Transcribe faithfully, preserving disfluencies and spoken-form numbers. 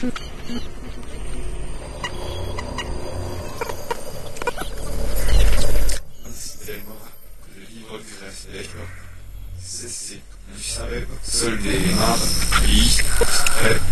Décidément, le livre greffé, cessez, je savais pas. Seuls des marres, lits, prêts.